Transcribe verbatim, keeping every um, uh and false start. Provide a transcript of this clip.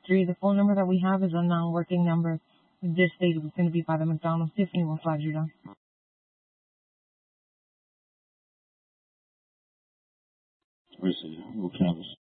three. The phone number that we have is a non-working number. This stage was going to be by the McDonald's. Tiffany will flag you down. We see. We'll cancel.